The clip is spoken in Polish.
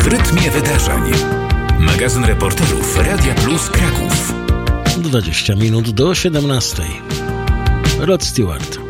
rytmie wydarzeń. Magazyn reporterów Radia Plus Kraków. 20 minut do 17. Rod Stewart.